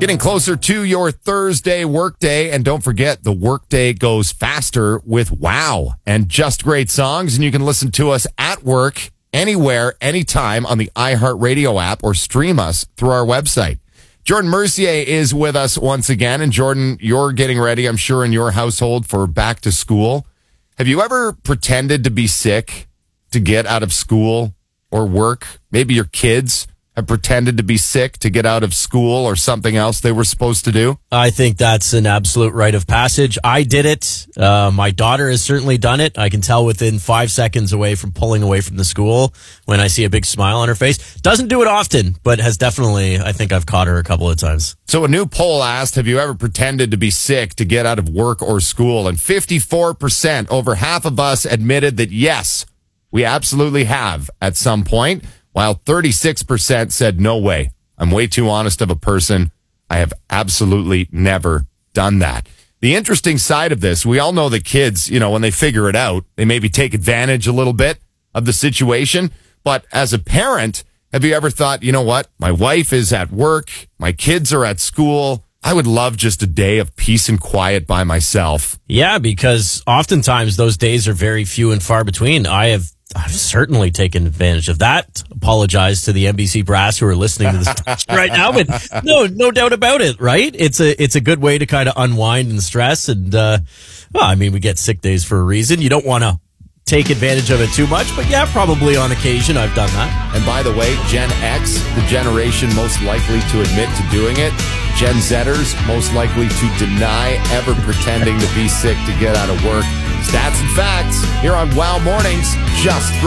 Getting closer to your Thursday workday, and don't forget the workday goes faster with WOW and Just Great Songs, and you can listen to us at work, anywhere, anytime on the iHeartRadio app or stream us through our website. Jordan Mercier is with us once again, and Jordan, you're getting ready, I'm sure, in your household for back to school. Have you ever pretended to be sick to get out of school or work? Maybe your kids have pretended to be sick to get out of school or something else they were supposed to do? I think that's an absolute rite of passage. I did it. My daughter has certainly done it. I can tell within 5 seconds away from pulling away from the school when I see a big smile on her face. Doesn't do it often, but has definitely, I think I've caught her a couple of times. So a new poll asked, have you ever pretended to be sick to get out of work or school? And 54%, over half of us admitted that yes, we absolutely have at some point, while 36% said, no way. I'm way too honest of a person. I have absolutely never done that. The interesting side of this, we all know that kids, when they figure it out, they maybe take advantage a little bit of the situation. But as a parent, have you ever thought, you know what? My wife is at work. My kids are at school. I would love just a day of peace and quiet by myself. Yeah, because oftentimes those days are very few and far between. I've certainly taken advantage of that. Apologize to the NBC brass who are listening to this right now, but no doubt about it, right? It's a good way to kind of unwind and stress. And, we get sick days for a reason. You don't want to take advantage of it too much, but yeah, probably on occasion I've done that. And by the way, Gen X, the generation most likely to admit to doing it. Gen Zers, most likely to deny ever pretending to be sick to get out of work. Stats and facts here on WOW Mornings. Just